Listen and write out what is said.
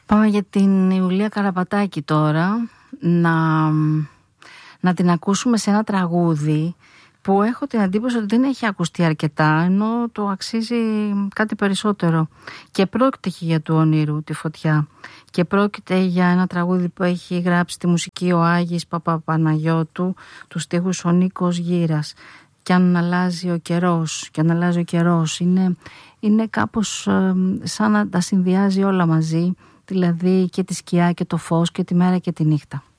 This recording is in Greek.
Πάμε για την Ιουλία Καραπατάκη τώρα, να την ακούσουμε σε ένα τραγούδι που έχω την εντύπωση ότι δεν έχει ακουστεί αρκετά, ενώ το αξίζει κάτι περισσότερο. Και πρόκειται και για του ονείρου τη φωτιά. Και πρόκειται για ένα τραγούδι που έχει γράψει τη μουσική ο Άγης Παπαπαναγιώτου, τους στίχους ο Νίκος Γύρας. Και αν αλλάζει ο καιρός, είναι κάπως σαν να τα συνδυάζει όλα μαζί, δηλαδή και τη σκιά και το φως και τη μέρα και τη νύχτα.